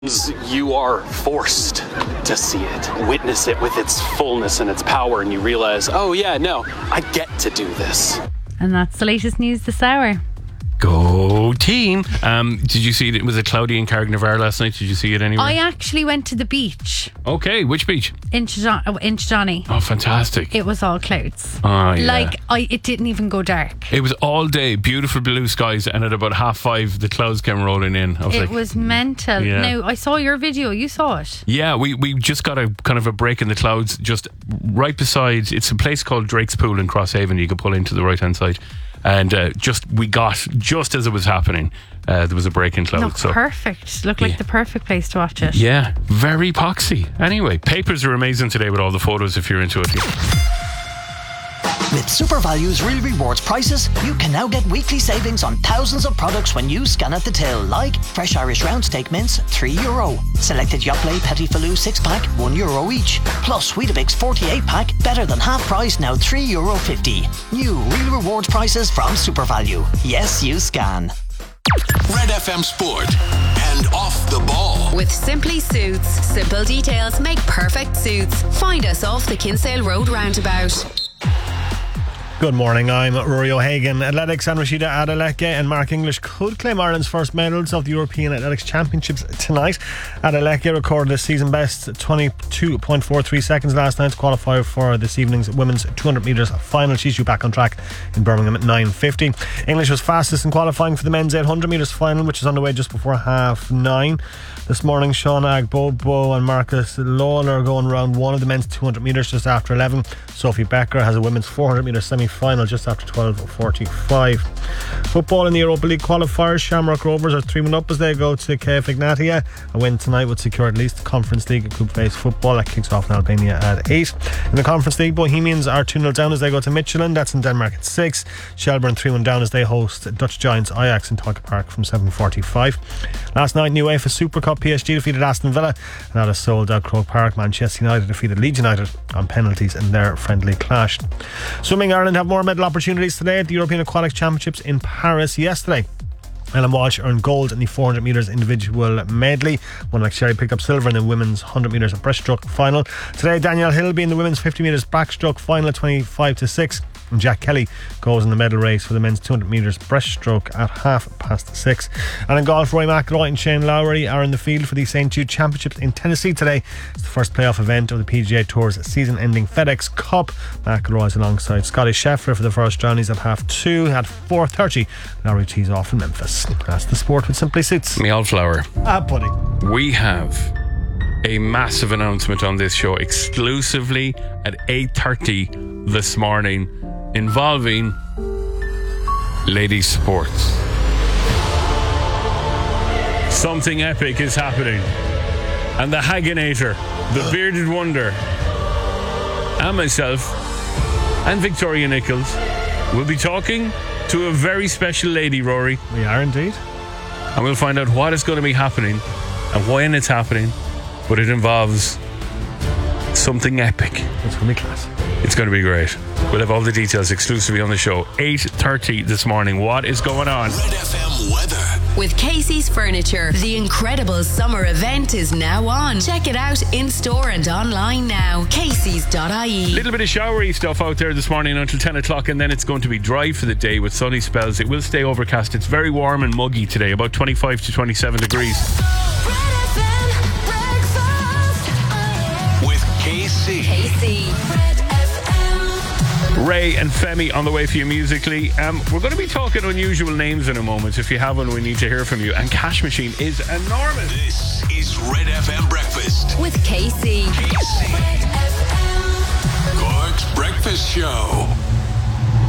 You are forced to see it, witness it with its fullness and its power, and you realize, oh yeah, no, I get to do this. And that's the latest news this hour. Go team. Did you see it was a cloudy in Carricknavar last night? Did you see it anywhere? I actually went to the beach. Okay, which beach? Inchydoney. Oh, fantastic. It was all clouds. Oh, yeah. It didn't even go dark. It was all day, beautiful blue skies, and at about 5:30 the clouds came rolling in. It was mental. Yeah. Now, I saw your video, you saw it. Yeah, we just got a kind of a break in the clouds just right beside, it's a place called Drake's Pool in Crosshaven. You can pull into the right hand side. And we got, just as it was happening, there was a break in clouds. Perfect. Looked like the perfect place to watch it. Yeah, very poxy. Anyway, papers are amazing today with all the photos if you're into it. With SuperValue's Real Rewards prices, you can now get weekly savings on thousands of products when you scan at the till, like fresh Irish round steak mince, €3. Selected Yoplait Petit Falou 6-pack, €1 each. Plus Weetabix 48-pack, better than half price, now €3.50. New Real Rewards prices from SuperValue. Yes, you scan. Red FM Sport and Off the Ball. With Simply Suits. Simple details make perfect suits. Find us off the Kinsale Road roundabout. Good morning, I'm Rory O'Hagan. Athletics and Rashida Adeleke and Mark English could claim Ireland's first medals of the European Athletics Championships tonight. Adeleke recorded a season best 22.43 seconds last night to qualify for this evening's women's 200 metres final. She's due back on track in Birmingham at 9:50. English was fastest in qualifying for the men's 800 metres final, which is underway just before 9:30. This morning, Shauna Agbobo and Marcus Lawler are going round one of the men's 200 metres just after 11. Sophie Becker has a women's 400 metres semi-final just after 12:45. Football in the Europa League qualifiers. Shamrock Rovers are 3-1 up as they go to KF Ignatia. A win tonight would secure at least the Conference League group phase football. That kicks off in Albania at 8. In the Conference League, Bohemians are 2-0 down as they go to Michelin. That's in Denmark at 6. Shelbourne 3-1 down as they host Dutch giants Ajax in Talca Park from 7:45. Last night in the UEFA Super Cup, PSG defeated Aston Villa and at a sold-out Croke Park. Manchester United defeated Leeds United on penalties in their friendly clash. Swimming, Ireland have more medal opportunities today at the European Aquatics Championships in Paris yesterday. Ellen Walsh earned gold in the 400 metres individual medley. One like Sherry picked up silver in the women's 100 metres breaststroke final. Today, Danielle Hill in the women's 50 metres backstroke final at 25-6. And Jack Kelly goes in the medal race for the men's 200 metres breaststroke at 6:30. And in golf, Roy McIlroy and Shane Lowry are in the field for the St. Jude Championships in Tennessee today. It's the first playoff event of the PGA Tour's season-ending FedEx Cup. McIlroy is alongside Scotty Scheffler for the first round. He's at 2:30. At 4:30, Lowry tees off in Memphis. That's the sport with Simply Suits. Me Flower. Buddy. We have a massive announcement on this show exclusively at 8:30 this morning involving ladies sports. Something epic is happening, and the Hagginator, the bearded wonder, and myself and Victoria Nichols will be talking to a very special lady, Rory. We are indeed. And we'll find out what is going to be happening and when it's happening, but it involves something epic. It's going to be class. It's going to be great. We'll have all the details exclusively on the show. 8:30 this morning. What is going on? Red FM weather. With Casey's Furniture, the incredible summer event is now on. Check it out in store and online now. Casey's.ie. Little bit of showery stuff out there this morning until 10 o'clock, and then it's going to be dry for the day with sunny spells. It will stay overcast. It's very warm and muggy today, about 25 to 27 degrees. With Casey. Ray and Femi on the way for you musically. We're going to be talking unusual names in a moment. If you have one, we need to hear from you. And Cash Machine is enormous. This is Red FM Breakfast. With Casey. Cork's Breakfast Show.